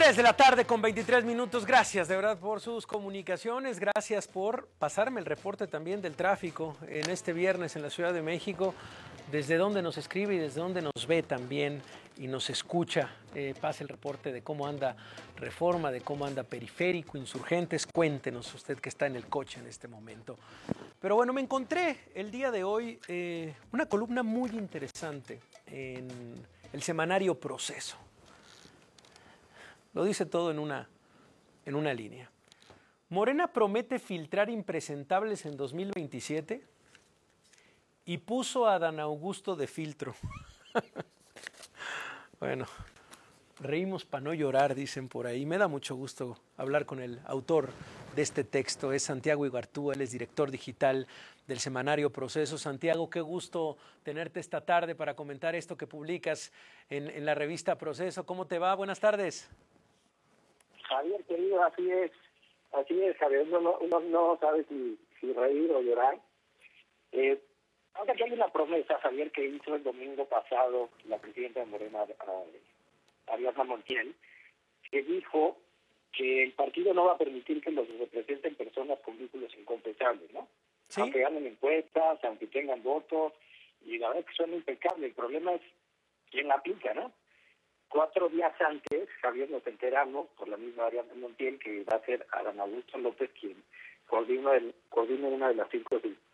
3 de la tarde con 23 minutos. Gracias de verdad por sus comunicaciones. Gracias por pasarme el reporte también del tráfico en este viernes en la Ciudad de México. Desde donde nos escribe y desde donde nos ve también y nos escucha. Pase el reporte de cómo anda Reforma, de cómo anda Periférico, Insurgentes. Cuéntenos usted que está en el coche en este momento. Pero bueno, me encontré el día de hoy una columna muy interesante en el semanario Proceso. Lo dice todo en una línea. Morena promete filtrar impresentables en 2027 y puso a Adán Augusto de filtro. Bueno, reímos para no llorar, dicen por ahí. Me da mucho gusto hablar con el autor de este texto. Es Santiago Igartúa, él es director digital del semanario Proceso. Santiago, qué gusto tenerte esta tarde para comentar esto que publicas en la revista Proceso. ¿Cómo te va? Buenas tardes. Javier, querido, así es, Javier, uno no sabe si reír o llorar. Ahora que hay una promesa, Javier, que hizo el domingo pasado la presidenta de Morena, Ariadna Montiel, que dijo que el partido no va a permitir que los representen personas con vínculos inconfesables, ¿no? Sí. Aunque ganen encuestas, aunque tengan votos, y la verdad es que suena impecable. El problema es quién la aplica, ¿no? 4 días antes, Javier, nos enteramos por la misma Ariadna Montiel que va a ser Adán Augusto López quien coordina una de las 5